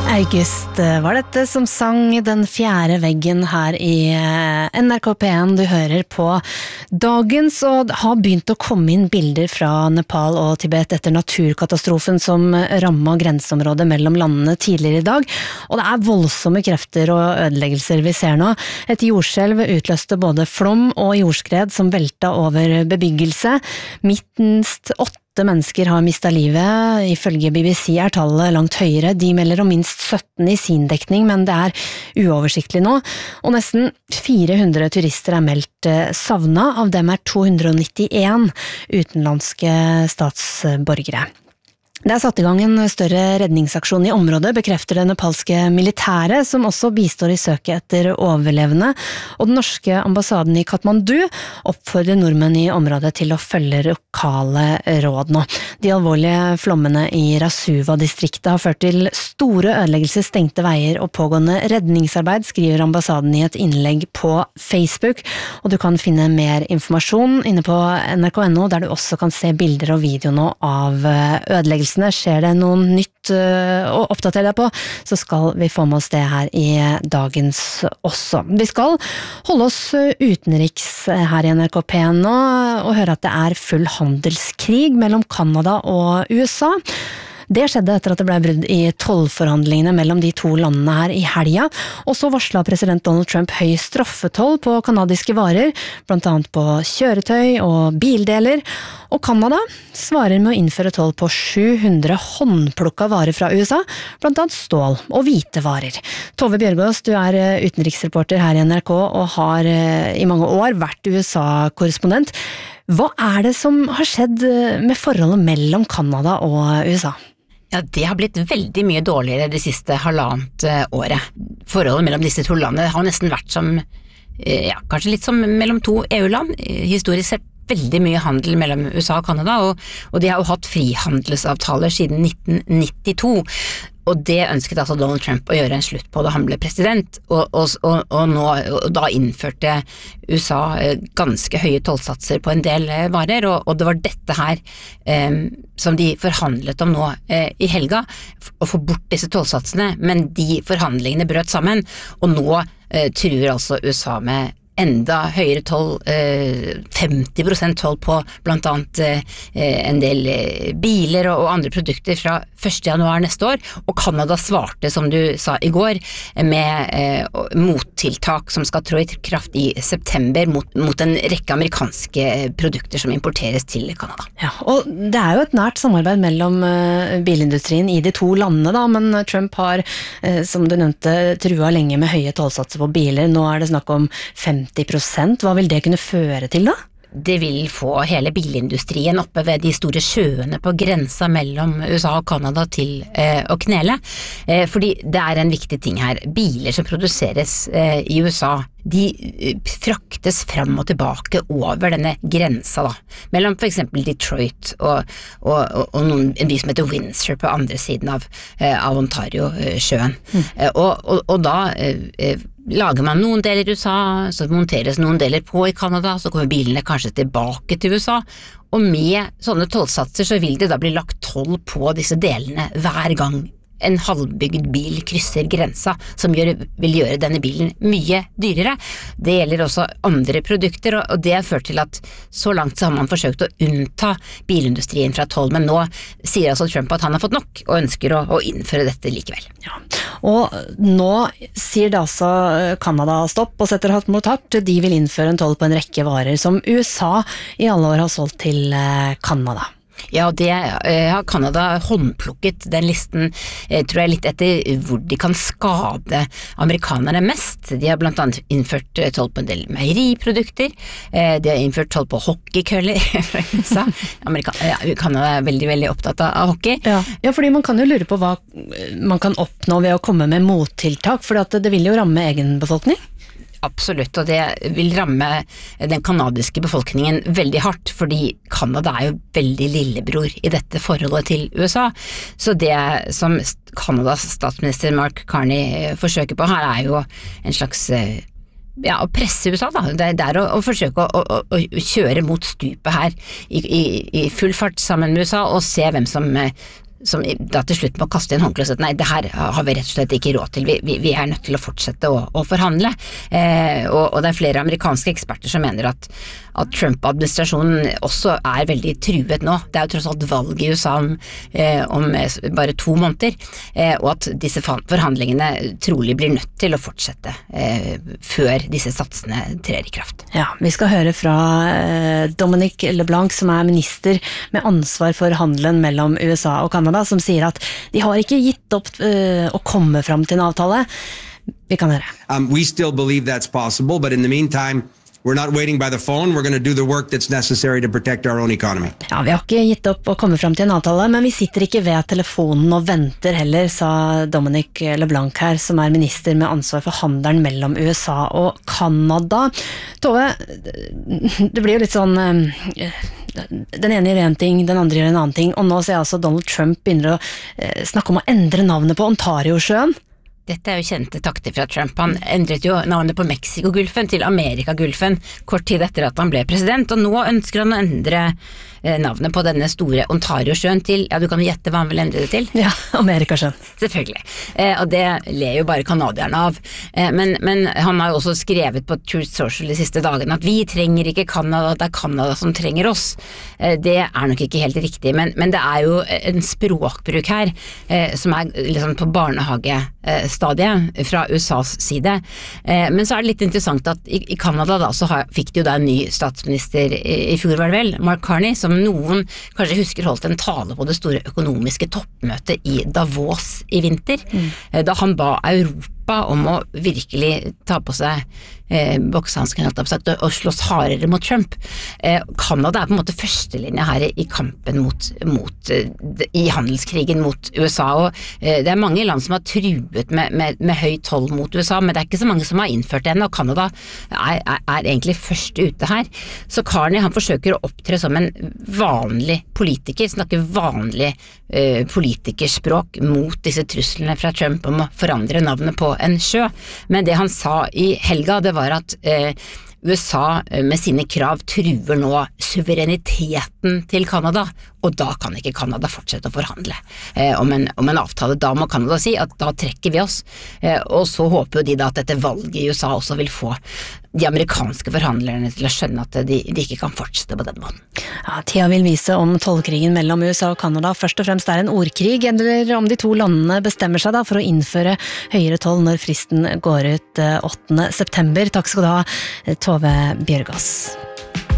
August var dette som sang Den fjerde veggen her i NRK P1. Du hører på dagens, og det har begynt å komme inn bilder fra Nepal og Tibet etter naturkatastrofen som rammet grenseområdet mellom landene tidligere i dag. Og det er voldsomme krefter og ødeleggelser vi ser nå. Et jordskjelv utløste både flom og jordskred som velta over bebyggelse. Minst 8 mennesker har mistet livet. Ifølge BBC er tallet langt høyere. De melder om minst 17 i sin dekning, men det er uoversiktlig nå. Og nesten 400 turister er meldt savnet. Av dem er 291 utenlandske statsborgere. Det er satt i gang en større redningsaksjon i området, bekrefter det nepalske militæret, som også bistår i søket etter overlevende, og den norske ambassaden i Kathmandu oppfordrer nordmenn i området til å følge lokale råd nå. De alvorlige flommene i Rasuva-distriktet har ført til store ødeleggelser, stengte veier og pågående redningsarbeid, skriver ambassaden i et innlegg på Facebook, og du kan finne mer informasjon inne på nrk.no, der du også kan se bilder og video nå av ødeleggelser. Skjer det noe nytt å oppdatere deg på, så skal vi få med oss det her i dagens også. Vi skal holde oss utenriks her i NRK P1 nå, og høre at det er full handelskrig mellom Kanada og USA. Det skjedde etter at det ble brudd i tollforhandlingene mellom de to landene her i helga, og så varslet president Donald Trump høy straffetoll på kanadiske varer, blant annet på kjøretøy og bildeler, og Kanada svarer med å innføre toll på 700 håndplukka varer fra USA, blant annet stål og hvite varer. Tove Bjørgaas, du er utenriksreporter her i NRK og har i mange år vært USA-korrespondent. Hva er det som har skjedd med forholdet mellom Kanada og USA? Ja, det har blitt veldig mye dårligere det siste halvannet året. Forholdet mellom disse to landene har nesten vært som, kanskje litt som mellom to EU-land. Historisk sett veldig mye handel mellom USA og Kanada, og de har jo hatt frihandelsavtaler siden 1992. Og det ønsket altså Donald Trump å gjøre en slutt på da han ble president, og da innførte USA ganske høye tollsatser på en del varer, og det var dette her som de forhandlet om nå i helga, å få bort disse tollsatsene, men de forhandlingene brøt sammen, og nå truer altså USA med enda høyere toll, 50% toll på blant annet en del biler og andre produkter fra 1. januar neste år, og Kanada svarte, som du sa i går, med mottiltak som skal trå i kraft i september mot en rekke amerikanske produkter som importeres til Kanada. Ja, og det er jo et nært samarbeid mellom bilindustrien i de to landene da, men Trump har, som du nevnte, trua lenge med høye tollsatser på biler. Nå er det snakk om 50%. Hva vil det kunne føre til da? Det vil få hele bilindustrien oppe ved de store sjøene på grensa mellom USA og Kanada til å knele, fordi det er en viktig ting her. Biler som produseres i USA, de fraktes fram og tilbake over denne grensa da, mellom for eksempel Detroit og en by som heter Windsor på andre siden av Ontario-sjøen. Og da lager man noen deler i USA, så monteres noen deler på i Kanada, så kommer bilene kanskje tilbake til USA, og med sånne tollsatser så vil det da bli lagt toll på disse delene hver gang en halvbygd bil krysser grensa, som vil gjøre denne bilen mye dyrere. Det gjelder også andre produkter, og det har ført til at så langt så har man forsøkt å unnta bilindustrien fra toll, men nå sier altså Trump at han har fått nok, og ønsker å innføre dette likevel. Ja. Og nå sier det altså Kanada stopp og setter hatt mot hardt. De vil innføre en toll på en rekke varer som USA i alle år har solgt til Kanada. Ja, det har Kanada håndplukket den listen, tror jeg, litt etter hvor de kan skade amerikanerne mest. De har blant annet innført toll på en del meieriprodukter, de har innført toll på hockeykøller fra USA. Kanada er veldig, veldig opptatt av hockey. Ja, fordi man kan jo lure på hva man kan oppnå ved å komme med mottiltak, for det vil jo ramme egen befolkning. Absolutt, og det vil ramme den kanadiske befolkningen veldig hardt, fordi Kanada er jo veldig lillebror i dette forholdet til USA. Så det som Kanadas statsminister Mark Carney forsøker på her er jo en slags å presse USA da, det er å forsøke å kjøre mot stupet her i full fart sammen med USA og se hvem som som da til slutt må kaste inn håndkle og si at nei, det her har vi rett og slett ikke råd til, vi nødt til å fortsette å forhandle. Og det flere amerikanske eksperter som mener at Trump-administrasjonen også veldig truet nå. Det jo tross alt valg i USA om bare 2 måneder, og at disse forhandlingene trolig blir nødt til å fortsette før disse satsene trer i kraft. Ja, vi skal høre fra Dominic LeBlanc, som minister med ansvar for handelen mellom USA og Kanada, som sier at de har ikke gitt opp å komme fram til en avtale. Vi kan høre. We still believe that's possible, but in the meantime, we're not waiting by the phone. We're going to do the work that's necessary to protect our own economy. Ja, vi har ikke gitt opp å komme fram til en avtale, men vi sitter ikke ved telefonen og venter heller, sa Dominic LeBlanc her, som minister med ansvar for handelen mellom USA og Kanada. Tove, det blir jo litt sånn den ene gjør en ting, den andre gjør en annen ting, og nå ser jeg altså Donald Trump begynner å snakke om å endre navnet på Ontario-sjøen. Dette jo kjente takter fra Trump. Han endret jo navnet på Mexiko-gulfen til Amerika-gulfen kort tid etter at han ble president, og nå ønsker han å endre navnet på denne store Ontario-sjøen til, ja, du kan gjette hva han vil endre det til? Ja, Amerika-sjøen. Selvfølgelig. Og det ler jo bare kanadierne av. Men han har jo også skrevet på Truth Social de siste dagene at vi trenger ikke Kanada, det Kanada som trenger oss. Det nok ikke helt riktig, men det jo en språkbruk her som liksom på barnehagestadiet fra USAs side. Men så det litt interessant at i Kanada da, så fikk de jo da en ny statsminister i fjor, var det vel, Mark Carney, som noen kanskje husker holdt en tale på det store økonomiske toppmøtet i Davos i vinter, da han ba Europa om å virkelig ta på seg boksehansken og slåss hardere mot Trump. Kanada på en måte førstelinje her i kampen i handelskrigen mot USA, og det mange land som har truet med høy toll mot USA, men det ikke så mange som har innført det ennå, og Kanada egentlig først ute her. Så Carney, han forsøker å opptre som en vanlig politiker, snakke vanlig politikerspråk mot disse truslene fra Trump om å forandre navnet på en sjø, men det han sa i helga, det var at USA med sine krav truer nå suvereniteten til Kanada, og da kan ikke Kanada fortsette å forhandle om en avtale. Da må Kanada si at da trekker vi oss, og så håper jo de da at dette valget i USA også vil få de amerikanske forhandlerne til å skjønne at de ikke kan fortsette på den måten. Ja, tida vil vise om tollkrigen mellom USA og Kanada først og fremst en ordkrig, eller om de to landene bestemmer seg da for å innføre høyere toll når fristen går ut 8. september. Takk skal du ha, Tove Bjørgaas.